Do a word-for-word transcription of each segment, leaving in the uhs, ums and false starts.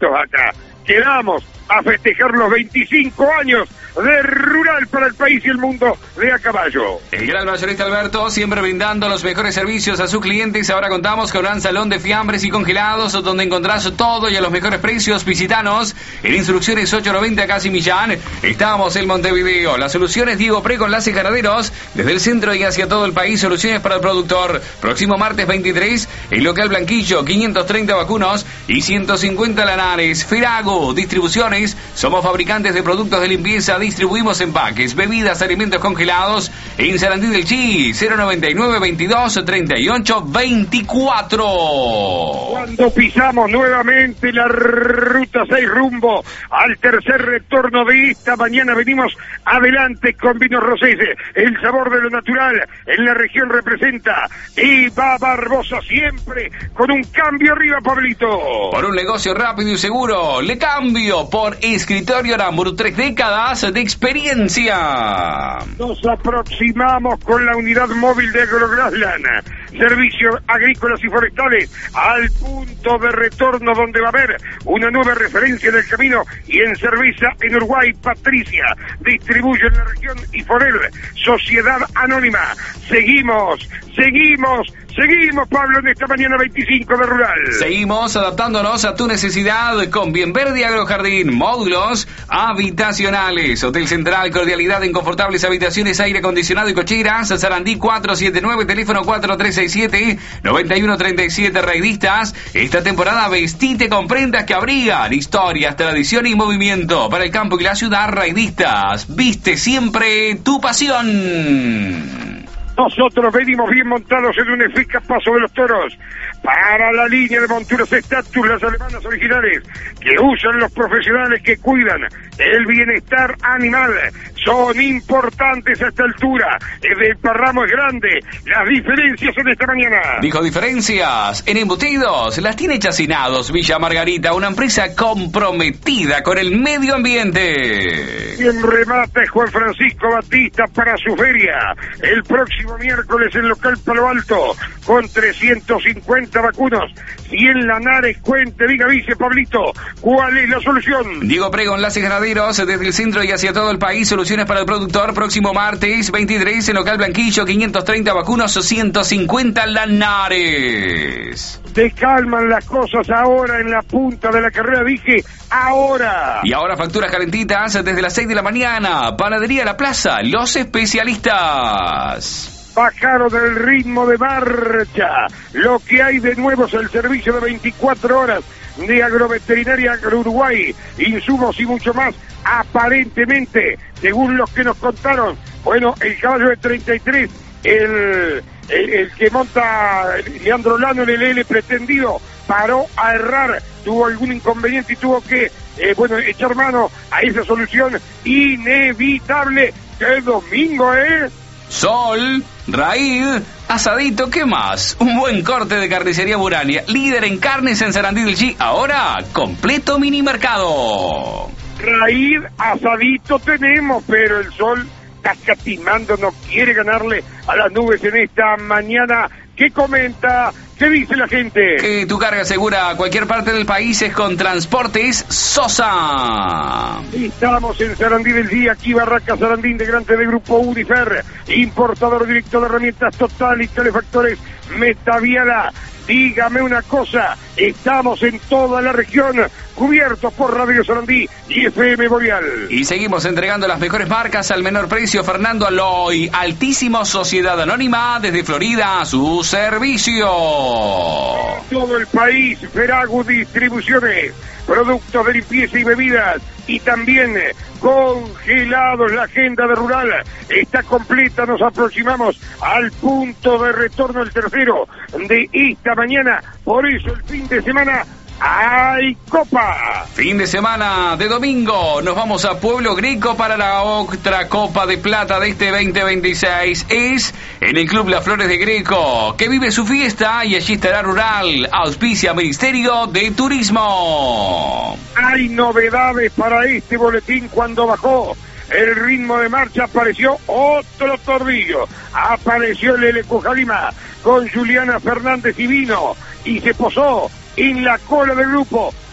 Pablitos acá. Quedamos a festejar los veinticinco años de Rural para el país y el mundo de a caballo. El gran mayorista Alberto, siempre brindando los mejores servicios a sus clientes. Ahora contamos con un gran salón de fiambres y congelados, donde encontrás todo y a los mejores precios. Visitanos en Instrucciones ocho noventa, casi Millán. Estamos en Montevideo. Las soluciones Diego Pre con Enlaces Ganaderos, desde el centro y hacia todo el país. Soluciones para el productor. Próximo martes veintitrés, el local Blanquillo, quinientos treinta vacunos y ciento cincuenta lanares. Ferago Distribuciones, somos fabricantes de productos de limpieza. Distribuimos empaques, bebidas, alimentos congelados en Sarandí del Chi, cero noventa y nueve, veintidós, treinta y ocho, veinticuatro. Cuando pisamos nuevamente la ruta seis rumbo al tercer retorno de esta mañana, venimos adelante con Vinos Rosés. El sabor de lo natural en la región representa Eva Barbosa, siempre con un cambio arriba, Pablito. Por un negocio rápido y seguro, le cambio por Escritorio Aramburu, tres décadas de experiencia. Nos aproximamos con la unidad móvil de AgroGrassland, servicios agrícolas y forestales, al punto de retorno donde va a haber una nueva referencia del camino y en cerveza en Uruguay. Patricia distribuye en la región y Forel, Sociedad Anónima. Seguimos, seguimos, seguimos, Pablo, en esta mañana veinticinco de Rural. Seguimos adaptándonos a tu necesidad con Bienverde Agrojardín, módulos habitacionales, Hotel Central, cordialidad en confortables habitaciones, aire acondicionado y cocheras. Sarandí cuatrocientos setenta y nueve, teléfono cuatro tres seis siete, nueve uno tres siete. Raidistas, esta temporada vestite con prendas que abrigan historias, tradición y movimiento para el campo y la ciudad. Raidistas, viste siempre tu pasión. Nosotros venimos bien montados en un eficaz paso de los toros para la línea de monturas Status, las alemanas originales que usan los profesionales que cuidan el bienestar animal. Son importantes a esta altura. El desparramo es grande. Las diferencias en esta mañana. Dijo diferencias en embutidos. Las tiene Chacinados Villa Margarita, una empresa comprometida con el medio ambiente. Quien remata es Juan Francisco Batista para su feria el próximo miércoles en local Palo Alto con trescientos cincuenta vacunos, cien lanares. Cuente, diga, vice Pablito, ¿cuál es la solución? Diego Prego, Enlaces Ganaderos, desde el centro y hacia todo el país. Soluciones para el productor. Próximo martes veintitrés en local Blanquillo, quinientos treinta vacunos, ciento cincuenta lanares. Se calman las cosas ahora en la punta de la carrera, dije ahora. Y ahora facturas calentitas desde las seis de la mañana. Panadería La Plaza, los especialistas. Bajaron el ritmo de marcha. Lo que hay de nuevo es el servicio de veinticuatro horas de Agroveterinaria Uruguay, insumos y mucho más. Aparentemente, según los que nos contaron, bueno, el caballo de treinta y tres, el, el, el que monta Leandro Lano en el L pretendido, paró a errar, tuvo algún inconveniente y tuvo que, eh, bueno, echar mano a esa solución inevitable. ¡Qué domingo, eh! Sol, raíz, asadito, ¿qué más? Un buen corte de Carnicería Burania, líder en carnes en Sarandí del Chi, ahora completo mini mercado. Raíz, asadito tenemos, pero el sol está escatimando, no quiere ganarle a las nubes en esta mañana. ¿Qué comenta? ¿Qué dice la gente? Que tu carga segura a cualquier parte del país es con Transportes Sosa. Estamos en Sarandí del Día, aquí Barraca Sarandí, integrante del grupo Unifer, importador directo de herramientas Total y calefactores Metaviala. Dígame una cosa, estamos en toda la región, cubiertos por Radio Sarandí y F M Boreal. Y seguimos entregando las mejores marcas al menor precio. Fernando Aloy, altísimo, Sociedad Anónima, desde Florida, a su servicio. Todo el país, Feragu Distribuciones, productos de limpieza y bebidas, y también congelados. La agenda de Rural está completa, nos aproximamos al punto de retorno, el tercero de esta mañana, por eso el fin de semana hay Copa. Fin de semana de domingo, nos vamos a Pueblo Greco para la otra Copa de Plata de este veinte veintiséis. Es en el Club Las Flores de Greco, que vive su fiesta, y allí estará Rural, auspicia Ministerio de Turismo. Hay novedades para este boletín. Cuando bajó el ritmo de marcha apareció otro tordillo, apareció el L. Jalima con Juliana Fernández y vino y se posó en la cola del grupo.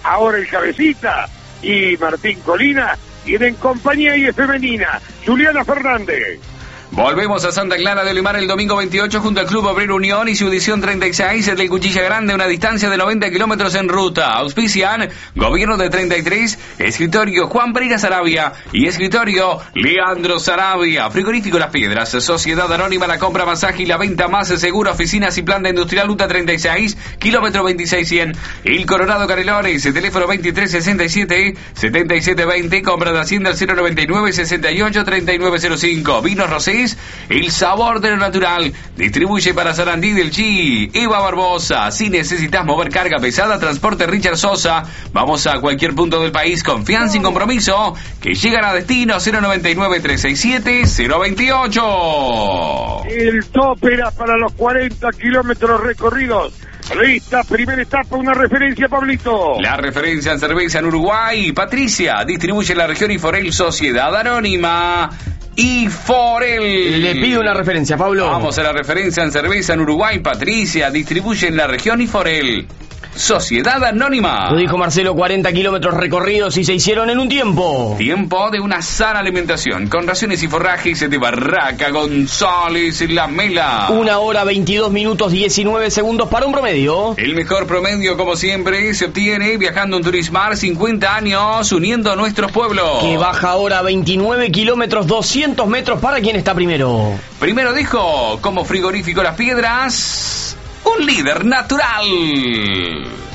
ahora el cabecita y Martín Colina tienen compañía y es femenina, Juliana Fernández. Volvemos a Santa Clara de Olimar el domingo veintiocho junto al Club Obrero Unión y su edición treinta y seis del Cuchilla Grande, una distancia de noventa kilómetros en ruta. Auspician Gobierno de treinta y tres, Escritorio Juan Pereira Sarabia y Escritorio Leandro Sarabia. Frigorífico Las Piedras, Sociedad Anónima, la compra, masaje y la venta más segura, oficinas y planta industrial, ruta treinta y seis, kilómetro veintiséis cien. El Coronado Canelones, teléfono veintitrés sesenta y siete, setenta y siete veinte, compra de Hacienda al cero noventa y nueve, sesenta y ocho, treinta y nueve cero cinco. Vinos Rosés, el sabor de lo natural. Distribuye para Sarandí del Chi, Eva Barbosa. Si necesitas mover carga pesada, transporte Richard Sosa. Vamos a cualquier punto del país, confianza sin compromiso, que llegan a destino. Cero noventa y nueve, trescientos sesenta y siete, cero veintiocho. El tope era para los cuarenta kilómetros recorridos. Lista, primera etapa, una referencia, Pablito. La referencia en cerveza en Uruguay. Patricia, distribuye en la región Iforel, Sociedad Anónima. Y Forel. Le pido una referencia, Pablo. Vamos a la referencia en cerveza en Uruguay. Patricia, distribuye en la región y Forel, Sociedad Anónima. Lo dijo Marcelo, cuarenta kilómetros recorridos y se hicieron en un tiempo. Tiempo de una sana alimentación, con raciones y forrajes de Barraca González La Mela. Una hora, veintidós minutos, diecinueve segundos para un promedio. El mejor promedio, como siempre, se obtiene viajando en Turismar, cincuenta años, uniendo a nuestros pueblos. Que baja ahora veintinueve kilómetros, doscientos metros para quien está primero. Primero dijo, como Frigorífico Las Piedras, un líder natural.